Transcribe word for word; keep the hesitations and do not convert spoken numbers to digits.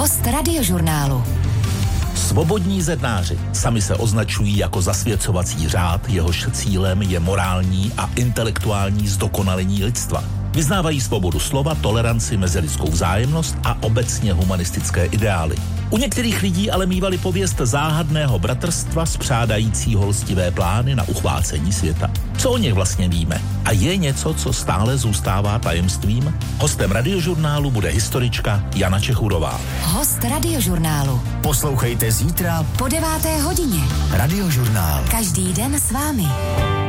Host Radiožurnálu. Svobodní zednáři sami se označují jako zasvěcovací řád, jehož cílem je morální a intelektuální zdokonalení lidstva. Vyznávají svobodu slova, toleranci, mezilidskou vzájemnost a obecně humanistické ideály. U některých lidí ale mívali pověst záhadného bratrstva spřádajícího lstivé plány na uchvácení světa. Co o nich vlastně víme? A je něco, co stále zůstává tajemstvím? Hostem Radiožurnálu bude historička Jana Čechurová. Host Radiožurnálu. Poslouchejte zítra Po deváté hodině. Radiožurnál. Každý den s vámi.